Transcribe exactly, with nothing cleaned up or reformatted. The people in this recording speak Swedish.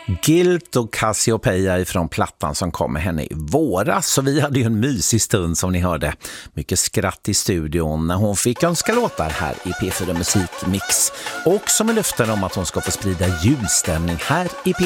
Guilt och Cassiopeia ifrån plattan som kom med henne i våras. Så vi hade ju en mysig stund som ni hörde. Mycket skratt i studion när hon fick önska låtar här i P fyra Musikmix. Och som är löften om att hon ska få sprida julstämning här i P